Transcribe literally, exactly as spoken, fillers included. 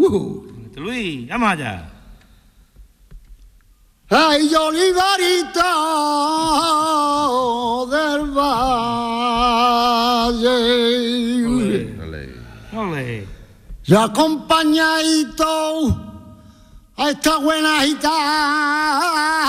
Uh. Luis, vamos allá. Ay, Olivarito del Valle. Ole. Ole. Y acompañadito a esta buena gitana